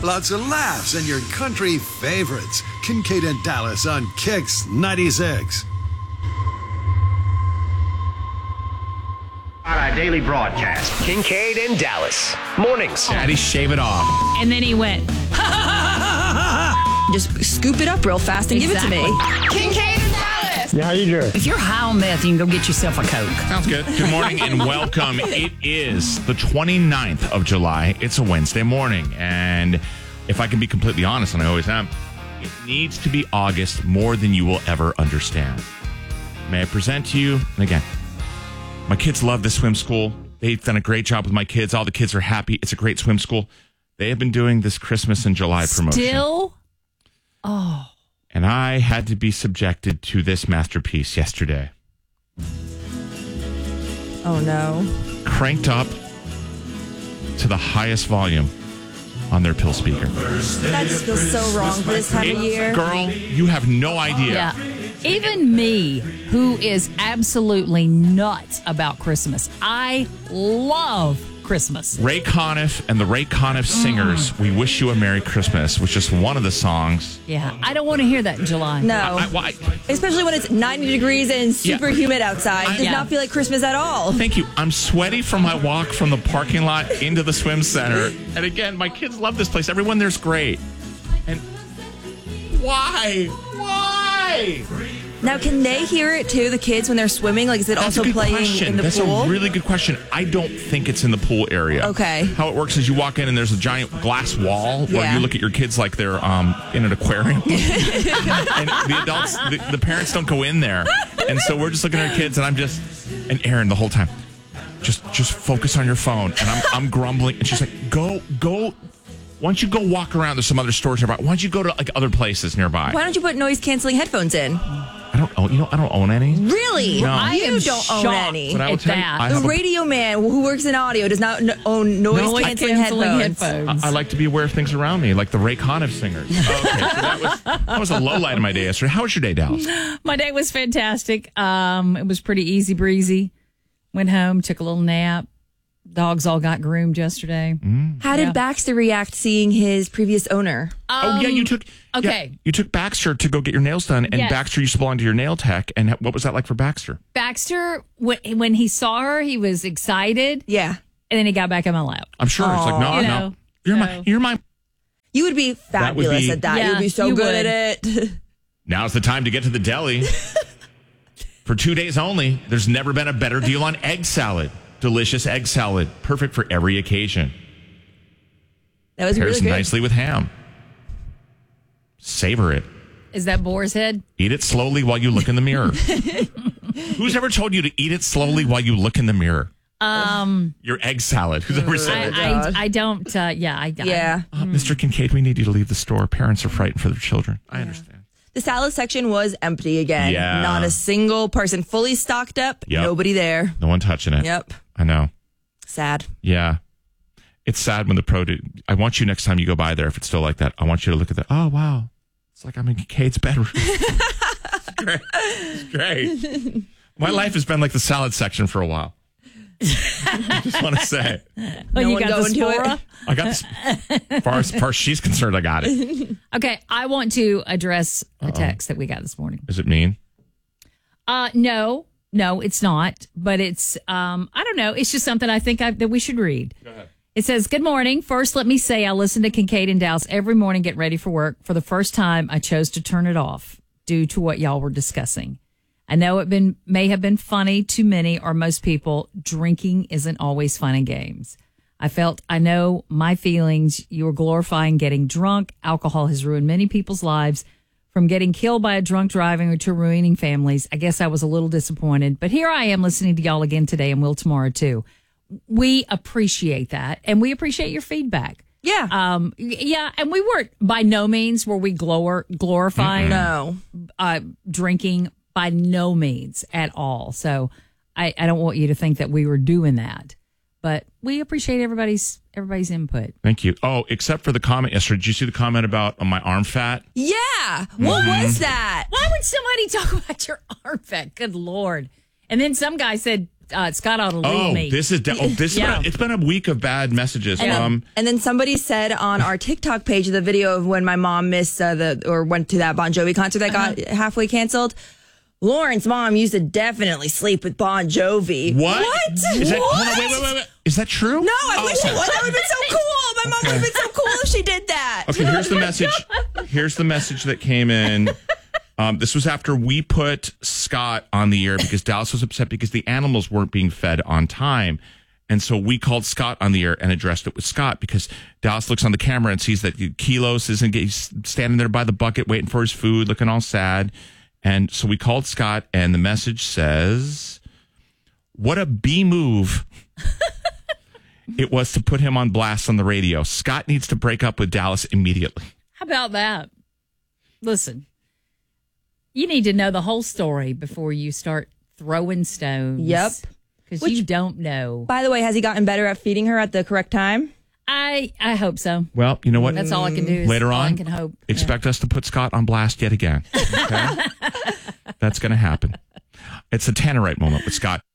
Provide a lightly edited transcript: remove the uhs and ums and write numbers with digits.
Lots of laughs and your country favorites. Kincaid and Dallas on Kix 96. On our daily broadcast, Kincaid and Dallas. Mornings. Daddy, shave it off. And then he went, Just scoop it up real fast and give it to me. Kincaid and Dallas. Yeah, how you doing? If you're high on meth, you can go get yourself a Coke. Sounds good. Good morning and welcome. It is the 29th of July. It's a Wednesday morning. And if I can be completely honest, and I always am, it needs to be August more than you will ever understand. May I present to you, and again, my kids love this swim school. They've done a great job with my kids. All the kids are happy. It's a great swim school. They have been doing this Christmas in July promotion. Still? Oh. And I had to be subjected to this masterpiece yesterday. Oh, no. Cranked up to the highest volume on their pill speaker. That just feels so wrong for this time of year. Girl, you have no idea. Yeah. Even me, who is absolutely nuts about Christmas, I love Christmas. Ray Conniff and the Ray Conniff Singers, We Wish You a Merry Christmas, was just one of the songs. Yeah, I don't want to hear that in July. No. Why? Especially when it's 90 degrees and super humid outside. It does Yeah. not feel like Christmas at all. Thank you. I'm sweaty from my walk from the parking lot into the swim center. And again, my kids love this place. Everyone there's great. And why? Why? Now, can they hear it too, the kids, when they're swimming? Like, is it That's also a good playing question. in the That's pool? a really good question. I don't think it's in the pool area. Okay. How it works is you walk in and there's a giant glass wall where Yeah. you look at your kids like they're in an aquarium. And the adults, the parents don't go in there. And so we're just looking at our kids and and Erin the whole time, just focus on your phone. And I'm grumbling. And she's like, go. Why don't you go walk around? There's some other stores nearby. Why don't you go to like other places nearby? Why don't you put noise-canceling headphones in? I don't own any. Really? No. I am You don't own shocked any. But I will at tell you, that. I The have a- radio man who works in audio does not own noise-canceling headphones. I like to be aware of things around me, like the Ray Conniff Singers. Okay, so that was a low light of my day yesterday. How was your day, Dallas? My day was fantastic. It was pretty easy breezy. Went home, took a little nap. Dogs all got groomed yesterday. How did Baxter react seeing his previous owner? You took okay. you took Baxter to go get your nails done, and Yes. Baxter used to belong to your nail tech. And what was that like for Baxter? Baxter, when he saw her, he was excited, Yeah. and then he got back in my lap. I'm sure it's like no, You no, know, you're my. You would be fabulous be- at that. Yeah, you would be so you good would. at it. Now's the time to get to the deli. For 2 days only, there's never been a better deal on egg salad. Delicious egg salad, perfect for every occasion. That was Pairs really good. nicely with ham. Savor it. Is that Boar's Head? Eat it slowly while you look in the mirror. Who's ever told you to eat it slowly while you look in the mirror? Your egg salad. Who's ever said that? I don't. Yeah. Mr. Kincaid, we need you to leave the store. Parents are frightened for their children. I understand. The salad section was empty again. Yeah. Not a single person fully stocked up. Yep. Nobody there. No one touching it. Yep. I know. Sad. Yeah. It's sad when the produce. I want you next time you go by there, if it's still like that, I want you to look at that. Oh, wow. It's like I'm in Kincaid's bedroom. It's great. It's great. My life has been like the salad section for a while. I just want to say. Oh, you one got the going to it? Spora? I got this. As far as she's concerned, I got it. Okay, I want to address a text that we got this morning. Is it mean? No, it's not. But it's, I don't know. It's just something I think that we should read. Go ahead. It says, good morning. First, let me say I listen to Kincaid and Dallas every morning, get ready for work. For the first time, I chose to turn it off due to what y'all were discussing. I know it may have been funny to many or most people. Drinking isn't always fun and games. I know my feelings. You were glorifying getting drunk. Alcohol has ruined many people's lives, from getting killed by a drunk driving to ruining families. I guess I was a little disappointed, but here I am listening to y'all again today and will tomorrow too. We appreciate that, and we appreciate your feedback. Yeah. Yeah, and we weren't, by no means were we glorifying no. Drinking, by no means at all. So I don't want you to think that we were doing that, but we appreciate everybody's input. Thank you. Oh, except for the comment yesterday. Did you see the comment about my arm fat? Yeah. What was that? Why would somebody talk about your arm fat? Good Lord. And then some guy said, Scott ought to leave me. This is it's been a week of bad messages. And then somebody said on our TikTok page the video of when my mom missed went to that Bon Jovi concert that got halfway canceled. Lauren's mom used to definitely sleep with Bon Jovi. What? Is that, what? Wait. Is that true? No, I wish it was. That would have been so cool. My mom would have been so cool if she did that. Okay, here's the message. Here's the message that came in. This was after we put Scott on the air because Dallas was upset because the animals weren't being fed on time. And so we called Scott on the air and addressed it with Scott because Dallas looks on the camera and sees that Kilos he's standing there by the bucket waiting for his food, looking all sad. And so we called Scott, and the message says, what a B move it was to put him on blast on the radio. Scott needs to break up with Dallas immediately. How about that? Listen, you need to know the whole story before you start throwing stones. Yep. Because you don't know. By the way, has he gotten better at feeding her at the correct time? I hope so. Well, you know what? That's all I can do. Later on, I can hope. Expect us to put Scott on blast yet again. Okay? That's going to happen. It's a Tannerite moment with Scott.